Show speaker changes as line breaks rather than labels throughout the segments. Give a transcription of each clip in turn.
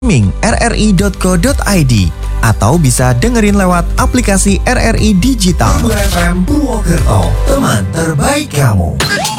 rri.co.id atau bisa dengerin lewat aplikasi RRI Digital. FM Purwokerto, teman terbaik kamu.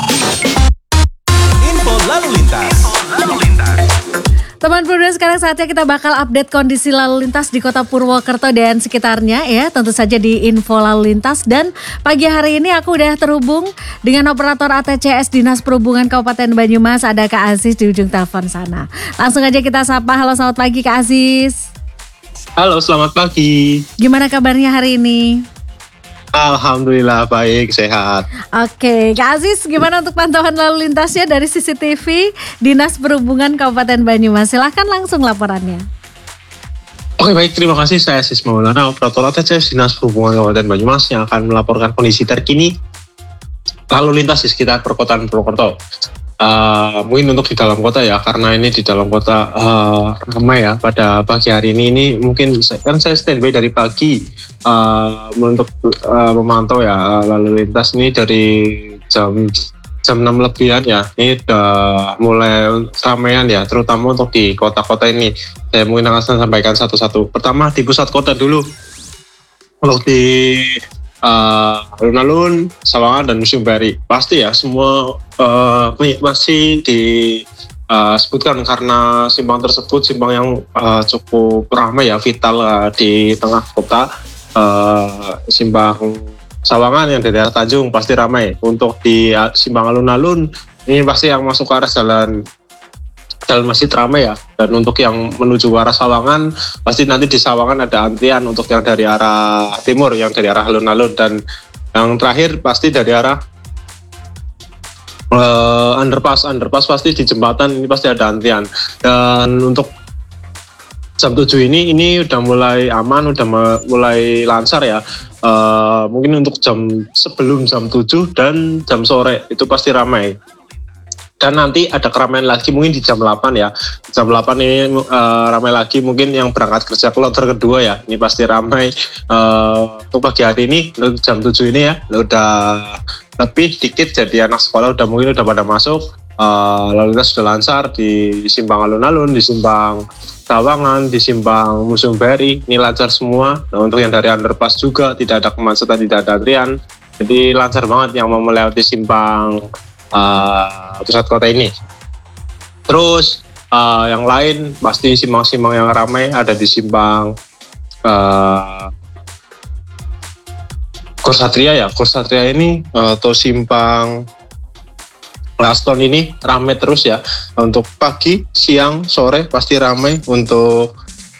Info lalu lintas.
Teman Purwokerto, sekarang saatnya kita bakal update kondisi lalu lintas di kota Purwokerto dan sekitarnya ya. Tentu saja di info lalu lintas, dan pagi hari ini aku udah terhubung dengan operator ATCS Dinas Perhubungan Kabupaten Banyumas. Ada Kak Aziz di ujung telepon sana. Langsung aja kita sapa. Halo, selamat pagi Kak Aziz.
Halo, selamat pagi.
Gimana kabarnya hari ini?
Alhamdulillah baik, sehat.
Oke, Kak Aziz, gimana untuk pantauan lalu lintasnya dari CCTV Dinas Perhubungan Kabupaten Banyumas? Silahkan langsung laporannya.
Oke, baik, terima kasih. Saya Aziz Maulana, operator ATCS Dinas Perhubungan Kabupaten Banyumas yang akan melaporkan kondisi terkini lalu lintas di sekitar perkotaan Purwokerto. Mungkin untuk di dalam kota ya, karena ini di dalam kota ramai ya pada pagi hari ini mungkin kan saya standby dari pagi untuk memantau ya lalu lintas ini dari jam 6 lebihan ya. Ini udah mulai ramaian ya, terutama untuk di kota-kota ini. Saya mungkin akan sampaikan satu-satu. Pertama di pusat kota dulu, untuk di alun-alun, Sawangan dan Museum Bahari. Pasti ya semua masih disebutkan karena simpang tersebut simpang yang cukup ramai ya, vital di tengah kota. Simpang Sawangan yang dari arah Tanjung pasti ramai. Untuk di simpang alun-alun ini pasti yang masuk ke arah jalan masjid ramai ya. Dan untuk yang menuju ke arah Sawangan, pasti nanti di Sawangan ada antrian untuk yang dari arah timur, yang dari arah alun-alun. Dan yang terakhir pasti dari arah underpass pasti di jembatan ini pasti ada antrian. Dan untuk jam 7 ini udah mulai aman, udah mulai lancar ya. Mungkin untuk sebelum jam 7 dan jam sore itu pasti ramai. Dan nanti ada keramaian lagi mungkin di jam 8 ya. Jam 8 ini ramai lagi, mungkin yang berangkat kerja kloter kedua ya. Ini pasti ramai. Untuk pagi hari ini, jam 7 ini ya, udah lebih dikit, jadi anak sekolah mungkin udah pada masuk. Lalu lintas sudah lancar di simpang alun-alun, di simpang Sawangan, di simpang Museum Bahari. Ini lancar semua. Nah, untuk yang dari underpass juga tidak ada kemacetan, tidak ada antrian. Jadi lancar banget yang mau melewati simpang pusat kota ini. Terus yang lain pasti simpang-simpang yang ramai ada di simpang Korsatria ya. Korsatria ini atau simpang Laston ini ramai terus ya. Untuk pagi, siang, sore pasti ramai untuk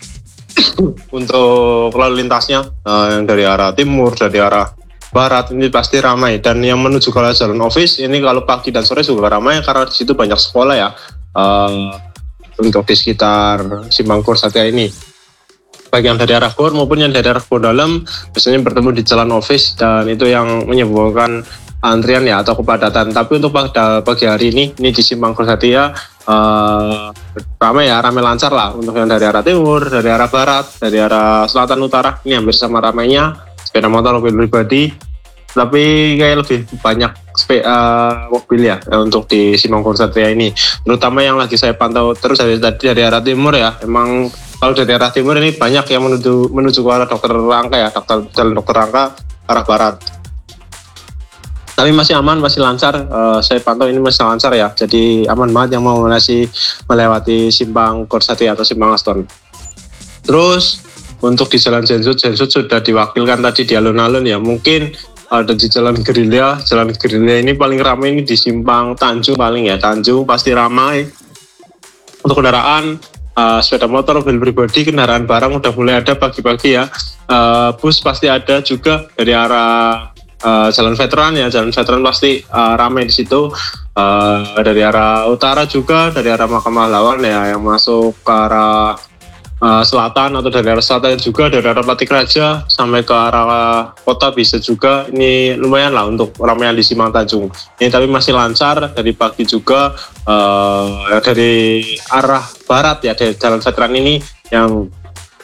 lalu lintasnya, yang dari arah timur, dari arah barat ini pasti ramai. Dan yang menuju ke jalan office ini kalau pagi dan sore juga ramai karena di situ banyak sekolah ya. Untuk di sekitar simpang Korsatria ini, baik yang dari arah Gor maupun yang dari arah Dalam biasanya bertemu di jalan office, dan itu yang menyebabkan antrian ya atau kepadatan. Tapi untuk pada pagi hari ini di simpang Korsatria ramai ya, ramai lancar lah. Untuk yang dari arah timur, dari arah barat, dari arah selatan utara ini hampir sama ramainya. Sepeda motor, mobil pribadi, tapi kayak lebih banyak mobil ya untuk di simpang Korsatria ini. Terutama yang lagi saya pantau terus dari arah timur ya. Emang kalau dari arah timur ini banyak yang menuju ke arah Dr. Rangka ya, jalan Dr. Rangka arah barat. Tapi masih aman, masih lancar. Saya pantau ini masih lancar ya. Jadi aman banget yang mau melewati simpang Korsatria atau simpang Aston. Terus untuk di jalan Jensut sudah diwakilkan tadi di alun-alun ya. Mungkin ada di jalan Gerilya ini paling ramai ini di simpang Tanjung paling ya. Tanjung pasti ramai. Untuk kendaraan sepeda motor, mobil pribadi, kendaraan barang udah mulai ada pagi-pagi ya. Bus pasti ada juga dari arah Jalan Veteran ya. Jalan Veteran pasti ramai di situ. Dari arah utara juga, dari arah Mahkamah Lawan ya, yang masuk ke arah selatan atau dari arah selatan juga, dari arah Patik Raja sampai ke arah kota bisa juga. Ini lumayan lah untuk ramaian di Simpang Tanjung ini, tapi masih lancar dari pagi juga. Dari arah barat ya, dari Jalan Veteran ini yang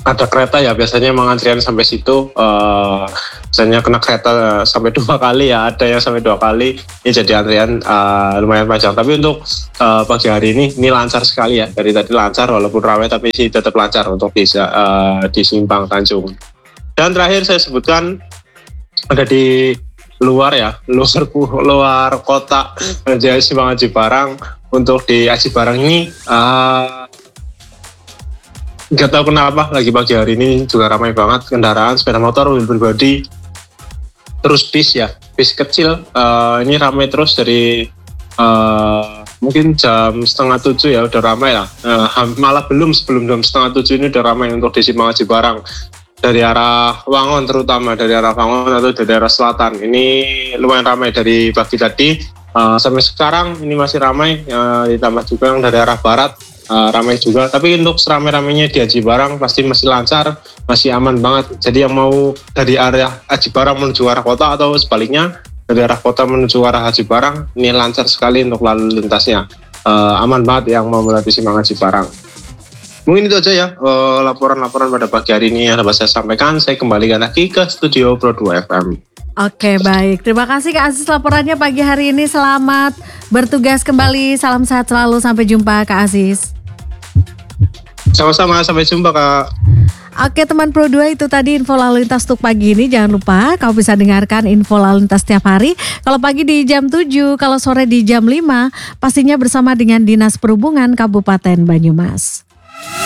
ada kereta ya, biasanya emang antrian sampai situ, biasanya kena kereta sampai 2 kali ya, ada yang sampai 2 kali, ini jadi antrian lumayan panjang. Tapi untuk pagi hari ini lancar sekali ya, dari tadi lancar walaupun ramai tapi sih tetap lancar untuk di Simpang Tanjung. Dan terakhir saya sebutkan ada di luar ya, luar kota, di Simpang Aji Barang. Untuk di Aji Barang ini nggak tahu kenapa lagi pagi hari ini juga ramai banget kendaraan sepeda motor, mobil pribadi, terus bis ya, bis kecil ini ramai terus dari mungkin jam 6:30 ya udah ramai lah, malah belum sebelum jam 6:30 ini udah ramai untuk di Simpang Aji Barang dari arah Wangon, terutama dari arah Wangon atau dari arah selatan ini lumayan ramai dari pagi tadi sampai sekarang ini masih ramai, ditambah juga yang dari arah barat ramai juga. Tapi untuk seramai-ramainya di Aji Barang pasti masih lancar, masih aman banget. Jadi yang mau dari area Aji Barang menuju arah kota atau sebaliknya dari arah kota menuju arah Aji Barang ini lancar sekali untuk lalu lintasnya, aman banget yang mau melewati Simpang Aji Barang. Mungkin itu aja ya laporan-laporan pada pagi hari ini yang dapat saya sampaikan. Saya kembalikan lagi ke studio Pro 2 FM.
Oke, baik. Terima kasih Kak Aziz laporannya pagi hari ini. Selamat bertugas kembali. Salam sehat selalu. Sampai jumpa Kak Aziz.
Sama-sama, sampai jumpa Kak.
Oke teman Pro 2, itu tadi info lalu lintas untuk pagi ini. Jangan lupa kau bisa dengarkan info lalu lintas setiap hari. Kalau pagi di jam 7, kalau sore di jam 5, pastinya bersama dengan Dinas Perhubungan Kabupaten Banyumas.